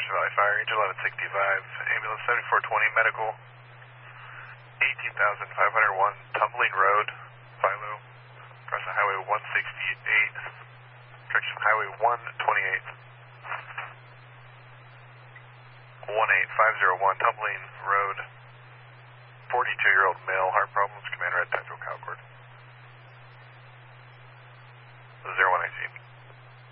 Valley Fire, Angel 1165, ambulance 7420, medical 18,501, Tumbling Road, Philo, crossing Highway 168, direction Highway 128. 18501, Tumbling Road, 42-year-old male, heart problems, command red, Tactical Concord. 0119.